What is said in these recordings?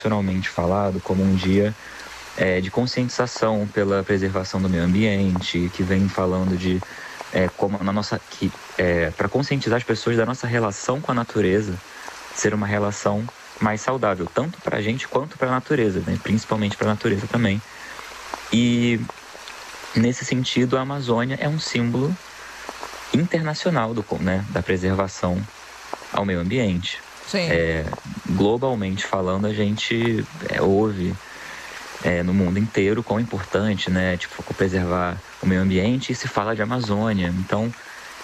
tradicionalmente falado como um dia de conscientização pela preservação do meio ambiente, que vem falando de como para conscientizar as pessoas da nossa relação com a natureza ser uma relação mais saudável, tanto para a gente quanto para a natureza, né? Principalmente para a natureza também. E nesse sentido, a Amazônia é um símbolo internacional da preservação ao meio ambiente. Sim. Globalmente falando, a gente ouve no mundo inteiro quão importante, né, preservar o meio ambiente, e se fala de Amazônia. Então,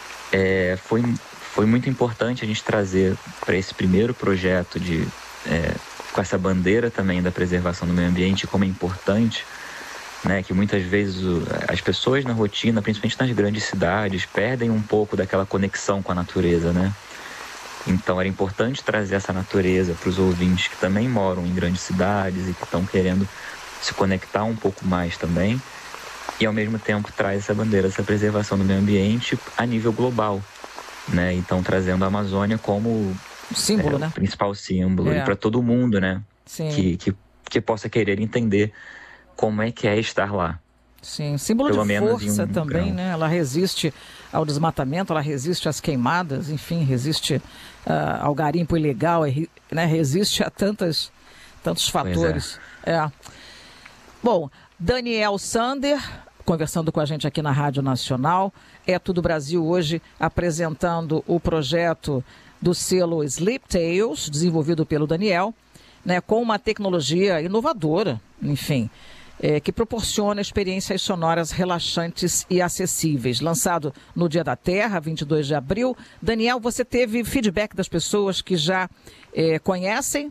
foi muito importante a gente trazer para esse primeiro projeto com essa bandeira também da preservação do meio ambiente, como é importante, né, que muitas vezes as pessoas na rotina, principalmente nas grandes cidades, perdem um pouco daquela conexão com a natureza, né? Então era importante trazer essa natureza para os ouvintes que também moram em grandes cidades e que estão querendo se conectar um pouco mais também, e ao mesmo tempo traz essa bandeira, essa preservação do meio ambiente a nível global, né? Então trazendo a Amazônia como símbolo, né? O principal símbolo, e para todo mundo, né? Sim. Que possa querer entender como é que é estar lá. Sim, símbolo Pelo de menos força também, né? Ela resiste ao desmatamento, ela resiste às queimadas, enfim, resiste ao garimpo ilegal, né? Resiste a tantos fatores. Bom, Daniel Sander, conversando com a gente aqui na Rádio Nacional, É Tudo Brasil hoje, apresentando o projeto do selo Sleep Tales, desenvolvido pelo Daniel, né, com uma tecnologia inovadora, enfim, que proporciona experiências sonoras relaxantes e acessíveis. Lançado no Dia da Terra, 22 de abril. Daniel, você teve feedback das pessoas que já conhecem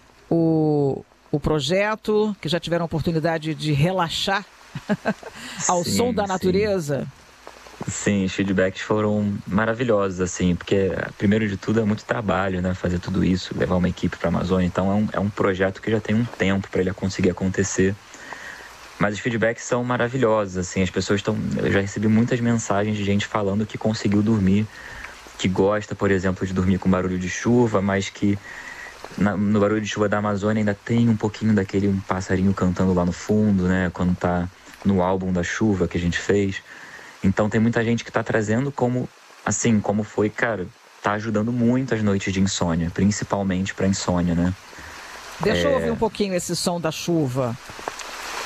o projeto, que já tiveram a oportunidade de relaxar ao som da natureza? Sim, os feedbacks foram maravilhosos, assim, porque primeiro de tudo é muito trabalho, né, fazer tudo isso, levar uma equipe para a Amazônia. Então é um projeto que já tem um tempo para ele conseguir acontecer. Mas os feedbacks são maravilhosos, assim, as pessoas eu já recebi muitas mensagens de gente falando que conseguiu dormir, que gosta, por exemplo, de dormir com barulho de chuva, mas que no barulho de chuva da Amazônia ainda tem um pouquinho daquele passarinho cantando lá no fundo, né, quando tá no álbum da chuva que a gente fez. Então tem muita gente que tá trazendo como foi, cara, tá ajudando muito as noites de insônia, principalmente para insônia, né? Deixa eu ouvir um pouquinho esse som da chuva.